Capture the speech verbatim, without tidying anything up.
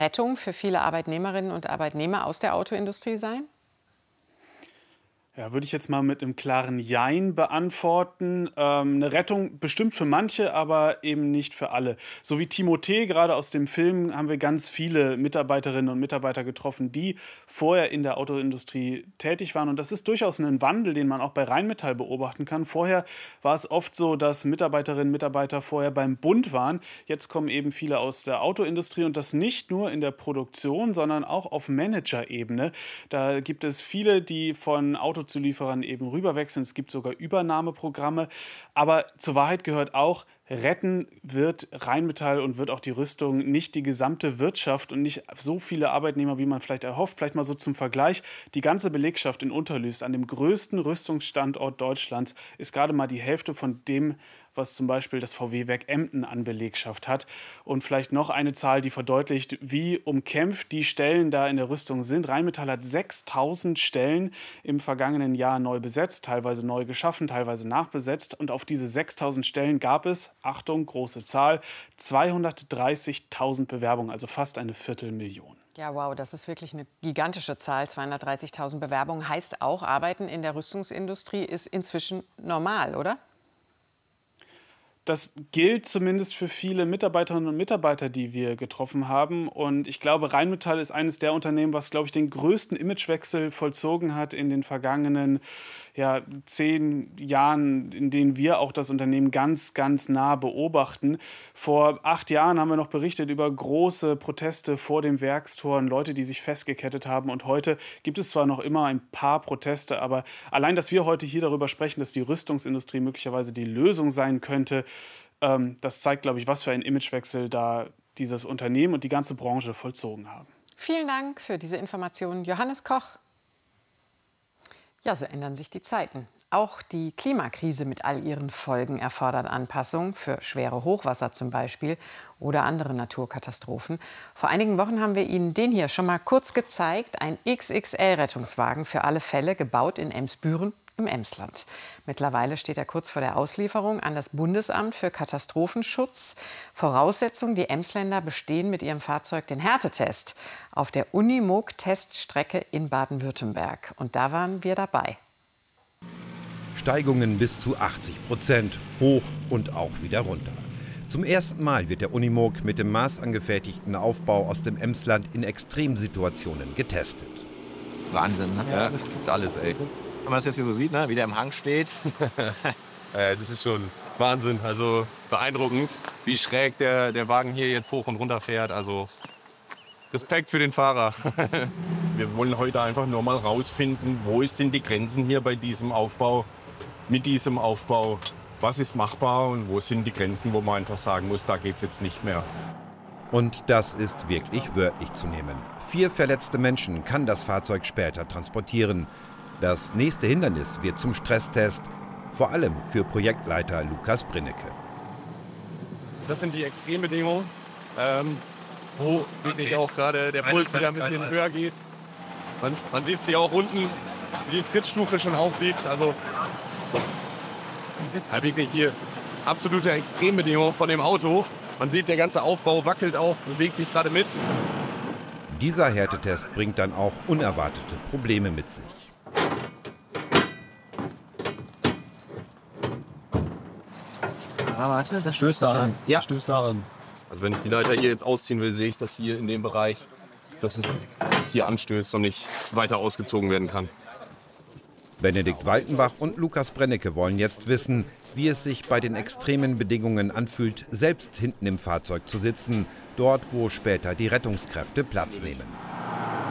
Rettung für viele Arbeitnehmerinnen und Arbeitnehmer aus der Autoindustrie sein? Ja, würde ich jetzt mal mit einem klaren Jein beantworten. Ähm, 'ne Rettung bestimmt für manche, aber eben nicht für alle. So wie Timothée, gerade aus dem Film, haben wir ganz viele Mitarbeiterinnen und Mitarbeiter getroffen, die vorher in der Autoindustrie tätig waren. Und das ist durchaus ein Wandel, den man auch bei Rheinmetall beobachten kann. Vorher war es oft so, dass Mitarbeiterinnen und Mitarbeiter vorher beim Bund waren. Jetzt kommen eben viele aus der Autoindustrie und das nicht nur in der Produktion, sondern auch auf Managerebene. Da gibt es viele, die von Autozulieferern eben rüberwechseln. Es gibt sogar Übernahmeprogramme. Aber zur Wahrheit gehört auch, retten wird Rheinmetall und wird auch die Rüstung nicht die gesamte Wirtschaft und nicht so viele Arbeitnehmer, wie man vielleicht erhofft. Vielleicht mal so zum Vergleich. Die ganze Belegschaft in Unterlüß, an dem größten Rüstungsstandort Deutschlands, ist gerade mal die Hälfte von dem, was zum Beispiel das V W-Werk Emden an Belegschaft hat. Und vielleicht noch eine Zahl, die verdeutlicht, wie umkämpft die Stellen da in der Rüstung sind. Rheinmetall hat sechstausend Stellen im vergangenen Jahr neu besetzt, teilweise neu geschaffen, teilweise nachbesetzt. Und auf diese sechstausend Stellen gab es, Achtung, große Zahl, zweihundertdreißigtausend Bewerbungen, also fast eine Viertelmillion. Ja, wow, das ist wirklich eine gigantische Zahl. zweihundertdreißigtausend Bewerbungen heißt auch, Arbeiten in der Rüstungsindustrie ist inzwischen normal, oder? Das gilt zumindest für viele Mitarbeiterinnen und Mitarbeiter, die wir getroffen haben. Und ich glaube, Rheinmetall ist eines der Unternehmen, was, glaube ich, den größten Imagewechsel vollzogen hat in den vergangenen ja, zehn Jahren, in denen wir auch das Unternehmen ganz, ganz nah beobachten. Vor acht Jahren haben wir noch berichtet über große Proteste vor den Werkstoren, Leute, die sich festgekettet haben. Und heute gibt es zwar noch immer ein paar Proteste, aber allein, dass wir heute hier darüber sprechen, dass die Rüstungsindustrie möglicherweise die Lösung sein könnte, ähm, das zeigt, glaube ich, was für ein Imagewechsel da dieses Unternehmen und die ganze Branche vollzogen haben. Vielen Dank für diese Informationen, Johannes Koch. Ja, so ändern sich die Zeiten. Auch die Klimakrise mit all ihren Folgen erfordert Anpassung, für schwere Hochwasser zum Beispiel oder andere Naturkatastrophen. Vor einigen Wochen haben wir Ihnen den hier schon mal kurz gezeigt. Ein X X L-Rettungswagen für alle Fälle, gebaut in Emsbüren im Emsland. Mittlerweile steht er kurz vor der Auslieferung an das Bundesamt für Katastrophenschutz. Voraussetzung, die Emsländer bestehen mit ihrem Fahrzeug den Härtetest auf der Unimog-Teststrecke in Baden-Württemberg. Und da waren wir dabei. Steigungen bis zu achtzig Prozent, hoch und auch wieder runter. Zum ersten Mal wird der Unimog mit dem maßangefertigten Aufbau aus dem Emsland in Extremsituationen getestet. Wahnsinn, ne? Ja, das gibt alles, ey. Wenn man das jetzt hier so sieht, ne, wie der im Hang steht. äh, das ist schon Wahnsinn, also beeindruckend, wie schräg der, der Wagen hier jetzt hoch und runter fährt. Also Respekt für den Fahrer. Wir wollen heute einfach nur mal rausfinden, wo sind die Grenzen hier bei diesem Aufbau, mit diesem Aufbau. Was ist machbar und wo sind die Grenzen, wo man einfach sagen muss, da geht es jetzt nicht mehr. Und das ist wirklich wörtlich zu nehmen. Vier verletzte Menschen kann das Fahrzeug später transportieren. Das nächste Hindernis wird zum Stresstest, vor allem für Projektleiter Lukas Brinnecke. Das sind die Extrembedingungen, ähm, wo wirklich auch gerade der Puls wieder ein bisschen höher geht. Man, man sieht sie auch unten, wie die Trittstufe schon aufliegt. Also halt wirklich hier absolute Extrembedingungen von dem Auto. Man sieht, der ganze Aufbau wackelt auch, bewegt sich gerade mit. Dieser Härtetest bringt dann auch unerwartete Probleme mit sich. Ah, warte, das stößt daran. Ja, stößt daran. Also wenn ich die Leiter hier jetzt ausziehen will, sehe ich das hier in dem Bereich, dass es dass hier anstößt und nicht weiter ausgezogen werden kann. Benedikt Waltenbach und Lukas Brennecke wollen jetzt wissen, wie es sich bei den extremen Bedingungen anfühlt, selbst hinten im Fahrzeug zu sitzen, dort, wo später die Rettungskräfte Platz nehmen.